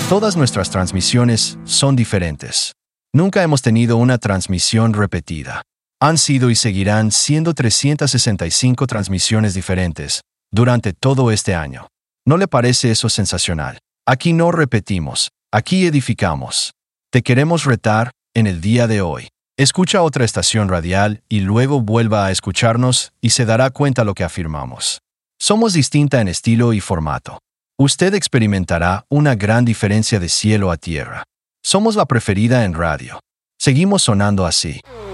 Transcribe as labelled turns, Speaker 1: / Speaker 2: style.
Speaker 1: Todas nuestras transmisiones son diferentes. Nunca hemos tenido una transmisión repetida. Han sido y seguirán siendo 365 transmisiones diferentes durante todo este año. ¿No le parece eso sensacional? Aquí no repetimos, aquí edificamos. Te queremos retar en el día de hoy. Escucha otra estación radial y luego vuelva a escucharnos y se dará cuenta lo que afirmamos. Somos distinta en estilo y formato. Usted experimentará una gran diferencia de cielo a tierra. Somos la preferida en radio. Seguimos sonando así.